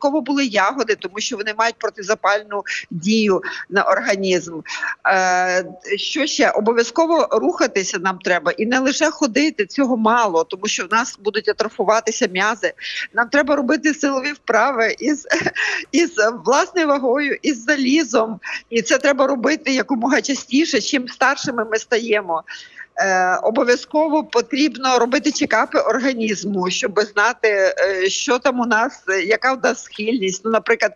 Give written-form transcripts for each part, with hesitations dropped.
обов'язково були ягоди, тому що вони мають протизапальну дію на організм. Що ще? Обов'язково рухатися нам треба. І не лише ходити, цього мало, тому що в нас будуть атрофуватися м'язи. Нам треба робити силові вправи із власною вагою, із залізом. І це треба робити якомога частіше, чим старшими ми стаємо. Обов'язково потрібно робити чекапи організму, щоб знати, що там у нас, яка у нас схильність. Ну, наприклад,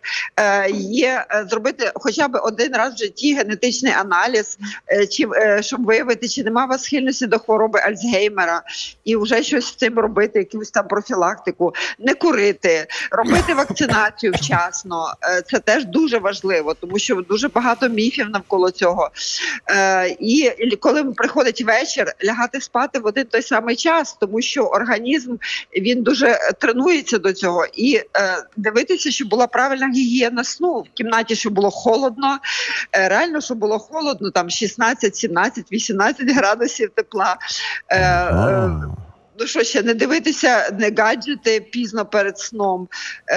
зробити хоча б один раз в житті генетичний аналіз, щоб виявити, чи нема у вас схильності до хвороби Альцгеймера, і вже щось з цим робити, якусь там профілактику. Не курити, робити вакцинацію вчасно. Це теж дуже важливо, тому що дуже багато міфів навколо цього. І коли приходить вечір, лягати спати в один той самий час, тому що організм, він дуже тренується до цього. І дивитися, щоб була правильна гігієна сну. В кімнаті, щоб було холодно, реально, щоб було холодно, там 16, 17, 18 градусів тепла. Ну що ще, не дивитися, не гаджети пізно перед сном,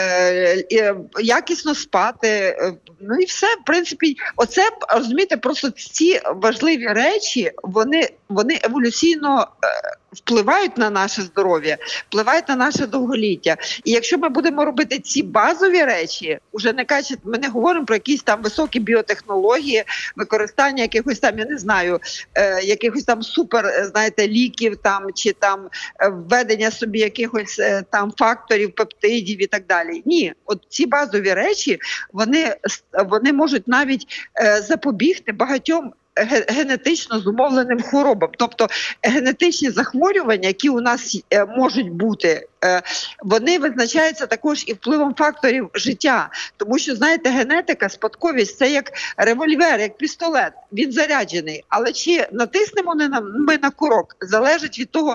якісно спати, ну і все, в принципі, оце, розумієте, просто ці важливі речі, вони еволюційно впливають на наше здоров'я, впливають на наше довголіття. І якщо ми будемо робити ці базові речі, уже не кажуть, ми не говоримо про якісь там високі біотехнології, використання якихось там, я не знаю, якихось там супер, знаєте, ліків там, чи там введення собі якихось там факторів, пептидів і так далі. Ні, от ці базові речі, вони можуть навіть запобігти багатьом генетично зумовленим хворобам. Тобто генетичні захворювання, які у нас можуть бути, вони визначаються також і впливом факторів життя. Тому що, знаєте, генетика, спадковість – це як револьвер, як пістолет. Він заряджений. Але чи натиснемо ми на курок, залежить від того,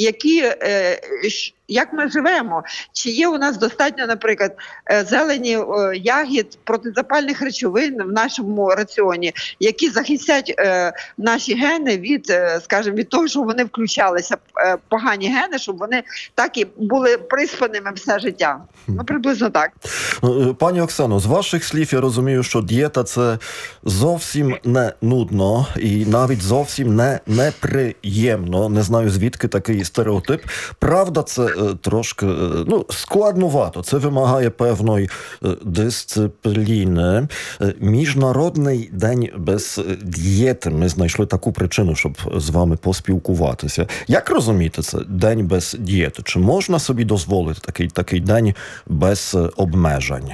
як ми живемо. Чи є у нас достатньо, наприклад, зелені, ягід, протизапальних речовин в нашому раціоні, які захистять наші гени від, скажімо, від того, що вони включалися, погані гени, щоб вони так і були приспаними все життя. Ну, приблизно так. Пані Оксано, з ваших слів я розумію, що дієта – це зовсім не нудно і навіть зовсім не неприємно. Не знаю, звідки такий стереотип. Правда, це трошки складнувато. Це вимагає певної дисципліни. Міжнародний день без дієти. Ми знайшли таку причину, щоб з вами поспілкуватися. Як розуміти це? День без дієти? Чи можна собі дозволити такий день без обмежень?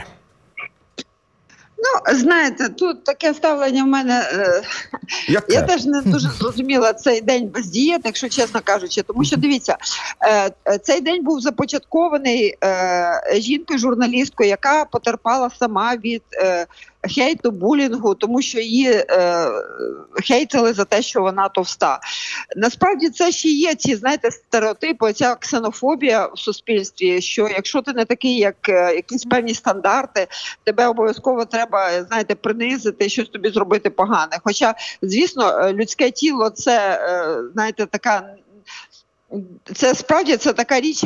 Ну, знаєте, тут таке ставлення в мене, я теж не дуже зрозуміла цей день без дієти, якщо чесно кажучи, тому що, дивіться, цей день був започаткований жінкою-журналісткою, яка потерпала сама від хейту, булінгу, тому що її хейтили за те, що вона товста. Насправді це ще є ці, знаєте, стереотипи, ця ксенофобія в суспільстві, що якщо ти не такий, як якісь певні стандарти, тебе обов'язково треба, знаєте, принизити, щось тобі зробити погане. Хоча, звісно, людське тіло – це, знаєте, така... Це справді це така річ,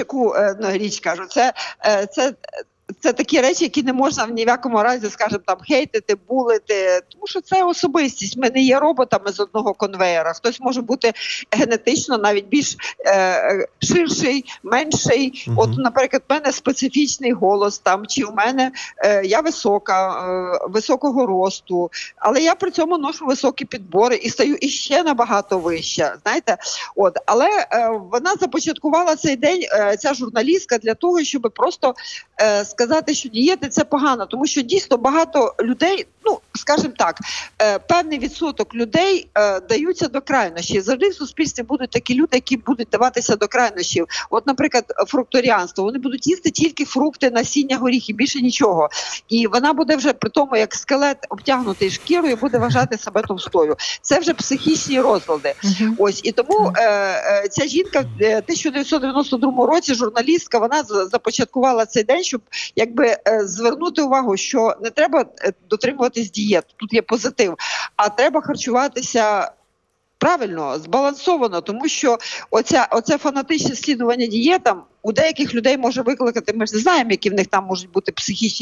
це такі речі, які не можна ні в якому разі, скажімо, там хейтити, булити, тому що це особистість. Ми не є роботами з одного конвеєра. Хтось може бути генетично навіть більш ширший, менший. От, наприклад, в мене специфічний голос там, чи у мене я високого росту, але я при цьому ношу високі підбори і стаю іще набагато вища. Знаєте, от, але вона започаткувала цей день, ця журналістка, для того, щоб просто сказати, що дієти – це погано, тому що дійсно багато людей, ну, скажімо так, певний відсоток людей даються до крайнощів. Завжди в суспільстві будуть такі люди, які будуть даватися до крайнощів. От, наприклад, фрукторіанство. Вони будуть їсти тільки фрукти, насіння, горіхи, більше нічого. І вона буде вже при тому, як скелет обтягнутий шкірою, буде вважати себе товстою. Це вже психічні розлади. Ось. І тому ця жінка в 1992 році, журналістка, вона започаткувала цей день, щоб якби звернути увагу, що не треба дотримуватись дієт, тут є позитив, а треба харчуватися правильно, збалансовано, тому що оце фанатичне слідування дієтам у деяких людей може викликати, ми ж не знаємо, які в них там можуть бути психічні